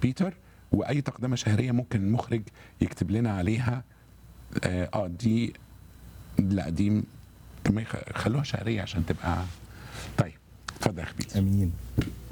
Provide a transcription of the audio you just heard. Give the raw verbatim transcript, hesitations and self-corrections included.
بيتر. واي تقدمه شهريه ممكن المخرج يكتب لنا عليها. اه, آه دي لا دي كمان خلوها شهريه عشان تبقى. طيب اتفضل يا خبيث. امين.